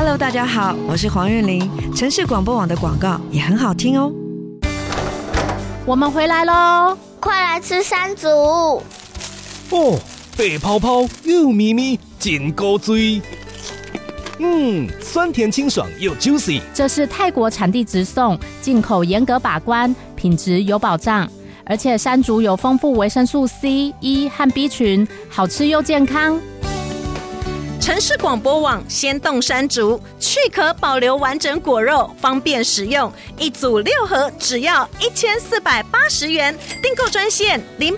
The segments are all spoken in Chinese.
Hello， 大家好，我是黄韵玲。城市广播网的广告也很好听哦。 我们回来咯， 快来吃山竹哦，白泡泡又咪咪，真够醉。酸甜清爽又 juicy。 这是泰国产地直送，进口严格把关，品质有保障。而且山竹有丰富维生素 C、E 和 B 群，好吃又健康。 城市广播网鲜冻山竹，去壳保留完整果肉，方便食用。一组6盒，只要1480元。订购专线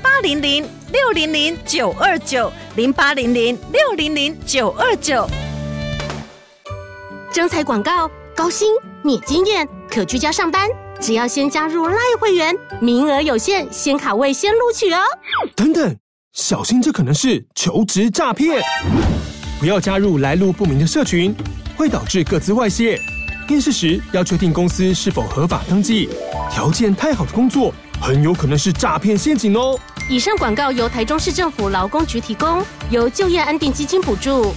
0800-600-929，0800-600-929。 征才广告，高薪免经验，可居家上班。只要先加入 LINE 会员，名额有限，先卡位先录取哦。 等等，小心，这可能是求职诈骗。不要加入来路不明的社群，会导致个资外泄。面试时要确定公司是否合法登记，条件太好的工作很有可能是诈骗陷阱哦。 以上广告由台中市政府劳工局提供，由就业安定基金补助。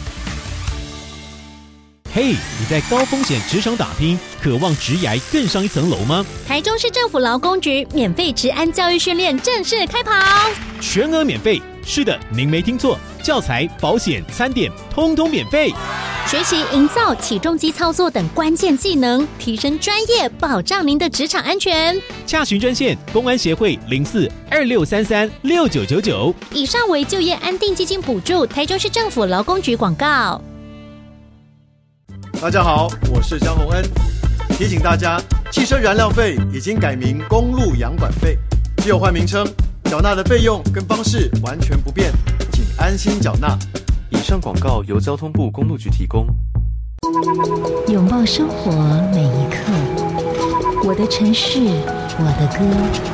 嘿，你在高风险职场打拼，渴望职涯更上一层楼吗？ 台中市政府劳工局免费职安教育训练正式开跑， 全额免费。是的，您没听错，教材、保险、餐点通通免费。 学习营造、起重机操作等关键技能，提升专业，保障您的职场安全。 洽询专线：公安协会04-2633-6999。 以上为就业安定基金补助，台中市政府劳工局广告。 大家好，我是江宏恩，提醒大家，汽车燃料费已经改名公路养管费，只有换名称，缴纳的费用跟方式完全不变，请安心缴纳。 以上广告由交通部公路局提供。 拥抱生活每一刻，我的城市，我的歌。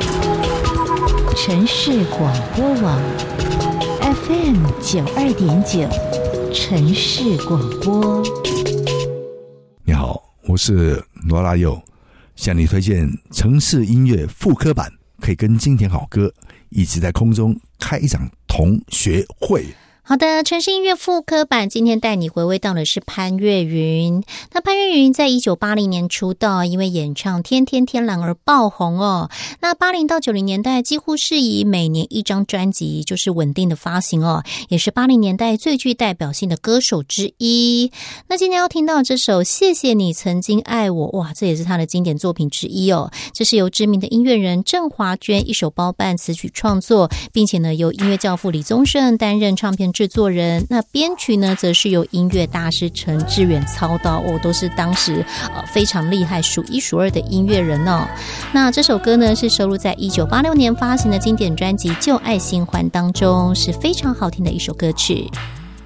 城市广播网 FM 92.9，城市广播。 你好，我是罗拉佑，向你推荐城市音乐复刻版，可以跟经典好歌一起在空中开一场同学会。 好的，城市音乐复刻版今天带你回味到的是潘越云。那潘越云在1980年出道，因为演唱《天天天蓝》而爆红哦。那80到90年代几乎是以每年一张专辑就是稳定的发行哦，也是80年代最具代表性的歌手之一。那今天要听到这首《谢谢你曾经爱我》，哇，这也是他的经典作品之一哦。这是由知名的音乐人郑华娟一手包办词曲创作，并且呢由音乐教父李宗盛担任唱片制作人，那编曲呢则是由音乐大师陈志远操刀哦，都是当时非常厉害数一数二的音乐人哦。那这首歌呢是收录在1986年发行的经典专辑《旧爱新欢》当中，是非常好听的一首歌曲。